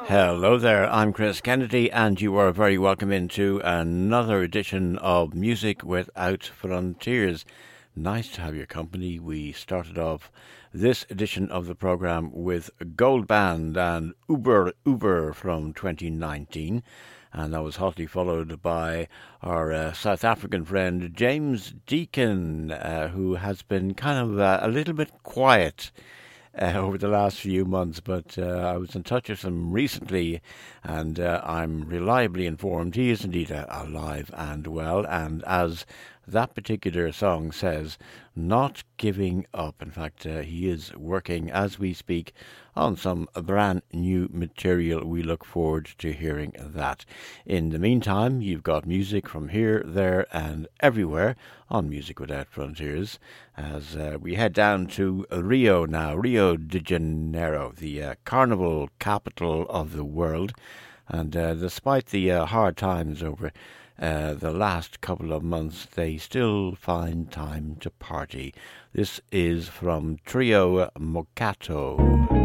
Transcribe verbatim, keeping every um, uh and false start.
Hello there, I'm Chris Kennedy, and you are very welcome into another edition of Music Without Frontiers. Nice to have your company. We started off this edition of the program with Gold Band and Uber Uber from twenty nineteen, and that was hotly followed by our uh, South African friend James Deacon, uh, who has been kind of uh, a little bit quiet Uh, over the last few months, but uh, I was in touch with him recently, and uh, I'm reliably informed he is indeed uh, alive and well, and as that particular song says, not giving up. In fact, uh, he is working as we speak on some brand new material. We look forward to hearing that. In the meantime, you've got music from here, there and everywhere on Music Without Frontiers as uh, we head down to Rio now, Rio de Janeiro, the uh, carnival capital of the world. And uh, despite the uh, hard times over Uh, the last couple of months, they still find time to party. This is from Trio Mocato.